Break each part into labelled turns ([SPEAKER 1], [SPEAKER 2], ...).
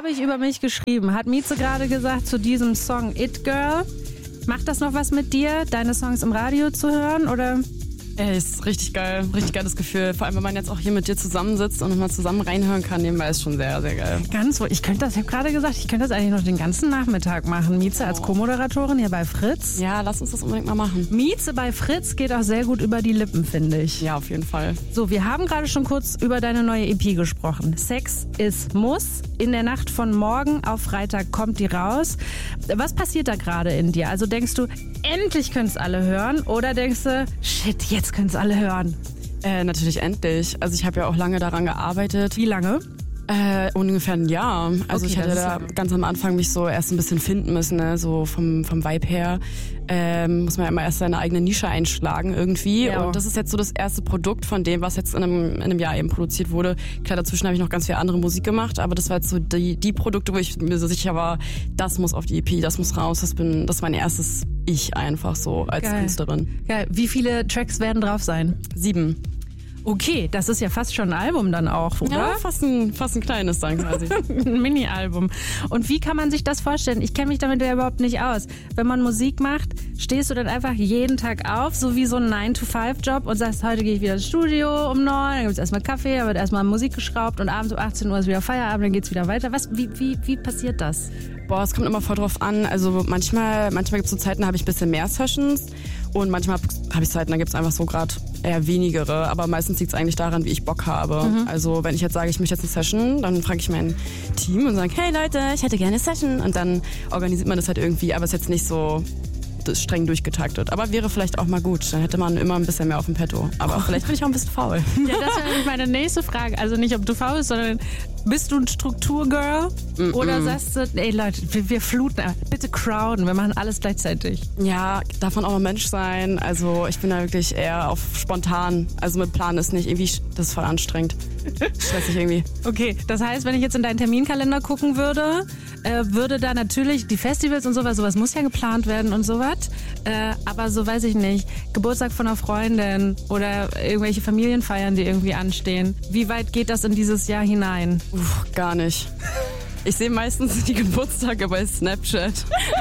[SPEAKER 1] habe ich über mich geschrieben? Hat Mieze gerade gesagt zu diesem Song It Girl. Macht das noch was mit dir, deine Songs im Radio zu hören, oder?
[SPEAKER 2] Ey, ist richtig geil. Richtig geiles Gefühl. Vor allem, wenn man jetzt auch hier mit dir zusammensitzt und nochmal zusammen reinhören kann, nebenbei ist schon sehr, sehr geil.
[SPEAKER 1] Ganz wohl. Ich habe gerade gesagt, ich könnte das eigentlich noch den ganzen Nachmittag machen. Mieze als Co-Moderatorin hier bei Fritz.
[SPEAKER 2] Ja, lass uns das unbedingt mal machen.
[SPEAKER 1] Mieze bei Fritz geht auch sehr gut über die Lippen, finde ich.
[SPEAKER 2] Ja, auf jeden Fall.
[SPEAKER 1] So, wir haben gerade schon kurz über deine neue EP gesprochen. Sex ist Muss. In der Nacht von morgen auf Freitag kommt die raus. Was passiert da gerade in dir? Also denkst du, endlich können es alle hören? Oder denkst du, shit, jetzt können es alle hören?
[SPEAKER 2] Natürlich endlich. Also ich habe ja auch lange daran gearbeitet.
[SPEAKER 1] Wie lange?
[SPEAKER 2] Ungefähr ein Jahr. Also
[SPEAKER 1] Okay,
[SPEAKER 2] ich hatte da ganz am Anfang mich so erst ein bisschen finden müssen, ne? So vom Vibe her. Muss man ja immer erst seine eigene Nische einschlagen irgendwie.
[SPEAKER 1] Ja.
[SPEAKER 2] Und das ist jetzt so das erste Produkt von dem, was jetzt in einem Jahr eben produziert wurde. Klar, dazwischen habe ich noch ganz viel andere Musik gemacht, aber das war jetzt so die Produkte, wo ich mir so sicher war, das muss auf die EP, das muss raus. Das ist mein erstes Ich einfach so als Künstlerin.
[SPEAKER 1] Geil. Wie viele Tracks werden drauf sein?
[SPEAKER 2] 7.
[SPEAKER 1] Okay, das ist ja fast schon ein Album dann auch, oder?
[SPEAKER 2] Ja, fast ein kleines dann quasi.
[SPEAKER 1] Ein Mini-Album. Und wie kann man sich das vorstellen? Ich kenne mich damit ja überhaupt nicht aus. Wenn man Musik macht, stehst du dann einfach jeden Tag auf, so wie so ein 9-to-5-Job und sagst, heute gehe ich wieder ins Studio um 9, dann gibt es erstmal Kaffee, dann wird erstmal Musik geschraubt und abends um 18 Uhr ist wieder Feierabend, dann geht's wieder weiter. Wie passiert das?
[SPEAKER 2] Boah, es kommt immer voll drauf an. Also manchmal gibt es so Zeiten, da habe ich ein bisschen mehr Sessions und manchmal habe ich Zeiten, da gibt es einfach so gerade eher wenigere. Aber meistens liegt es eigentlich daran, wie ich Bock habe. Also wenn ich jetzt sage, ich möchte jetzt eine Session, dann frage ich mein Team und sage, hey Leute, ich hätte gerne eine Session. Und dann organisiert man das halt irgendwie, aber es ist jetzt nicht so streng durchgetaktet. Aber wäre vielleicht auch mal gut. Dann hätte man immer ein bisschen mehr auf dem Petto. Aber vielleicht bin ich auch ein bisschen faul.
[SPEAKER 1] Ja, das wäre nämlich meine nächste Frage. Also nicht, ob du faul bist, sondern bist du ein Strukturgirl? Oder sagst du, ey Leute, wir fluten, bitte crowden, wir machen alles gleichzeitig.
[SPEAKER 2] Ja, darf man auch mal Mensch sein. Also ich bin da wirklich eher auf spontan. Also mit Plan ist nicht irgendwie, das ist voll anstrengend. Stressig irgendwie.
[SPEAKER 1] Okay, das heißt, wenn ich jetzt in deinen Terminkalender gucken würde, würde da natürlich die Festivals und sowas muss ja geplant werden und sowas. Aber so weiß ich nicht, Geburtstag von einer Freundin oder irgendwelche Familienfeiern, die irgendwie anstehen. Wie weit geht das in dieses Jahr hinein?
[SPEAKER 2] Gar nicht. Ich sehe meistens die Geburtstage bei Snapchat.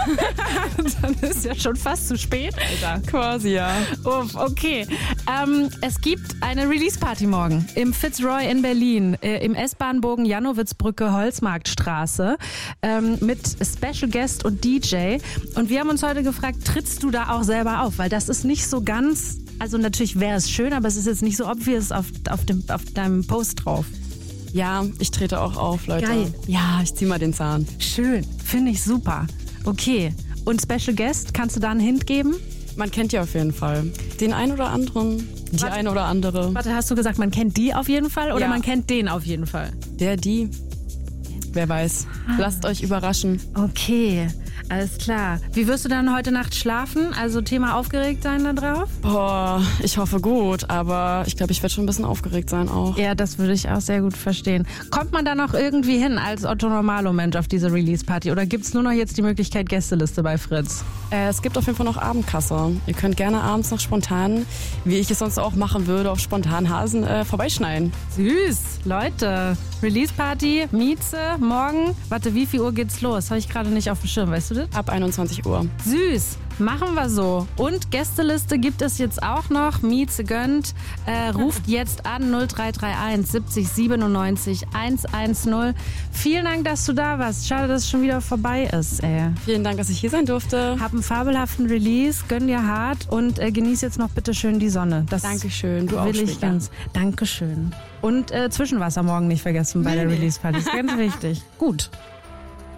[SPEAKER 1] Dann ist ja schon fast zu spät, Alter.
[SPEAKER 2] Quasi, ja.
[SPEAKER 1] Uff, okay. Es gibt eine Release-Party morgen im Fitzroy in Berlin, im S-Bahn-Bogen Jannowitzbrücke, Holzmarktstraße, mit Special Guest und DJ. Und wir haben uns heute gefragt, trittst du da auch selber auf? Weil das ist nicht so ganz, also natürlich wäre es schön, aber es ist jetzt nicht so obvious auf deinem Post drauf.
[SPEAKER 2] Ja, ich trete auch auf, Leute.
[SPEAKER 1] Geil.
[SPEAKER 2] Ja, ich zieh mal den Zahn.
[SPEAKER 1] Schön, finde ich super. Okay, und Special Guest, kannst du da einen Hint geben?
[SPEAKER 2] Man kennt ja auf jeden Fall den einen oder anderen, die eine oder andere.
[SPEAKER 1] Warte, hast du gesagt, man kennt die auf jeden Fall oder
[SPEAKER 2] Ja.
[SPEAKER 1] man kennt den auf jeden Fall?
[SPEAKER 2] Die. Wer weiß. Lasst euch überraschen.
[SPEAKER 1] Okay, alles klar. Wie wirst du dann heute Nacht schlafen? Also Thema aufgeregt sein da drauf?
[SPEAKER 2] Boah, ich hoffe gut, aber ich glaube, ich werde schon ein bisschen aufgeregt sein auch.
[SPEAKER 1] Ja, das würde ich auch sehr gut verstehen. Kommt man da noch irgendwie hin als Otto-Normalo-Mensch auf diese Release-Party oder gibt es nur noch jetzt die Möglichkeit Gästeliste bei Fritz?
[SPEAKER 2] Es gibt auf jeden Fall noch Abendkasse. Ihr könnt gerne abends noch spontan, wie ich es sonst auch machen würde, auf Spontanhasen vorbeischneiden.
[SPEAKER 1] Süß, Leute. Release-Party, Mieze, morgen. Warte, wie viel Uhr geht's los? Habe ich gerade nicht auf dem Schirm, weißt du das?
[SPEAKER 2] Ab 21 Uhr.
[SPEAKER 1] Süß, machen wir so. Und Gästeliste gibt es jetzt auch noch. Mieze gönnt. Ruft jetzt an 0331 70 97 110. Vielen Dank, dass du da warst. Schade, dass es schon wieder vorbei ist.
[SPEAKER 2] Vielen Dank, dass ich hier sein durfte.
[SPEAKER 1] Hab einen fabelhaften Release, gönn dir hart und genieß jetzt noch bitte schön die Sonne. Das
[SPEAKER 2] Dankeschön, du auch
[SPEAKER 1] will ich
[SPEAKER 2] später.
[SPEAKER 1] ganz. Dankeschön. Und Zwischenwasser morgen nicht vergessen bei der Release-Party. Das ist ganz wichtig. Gut.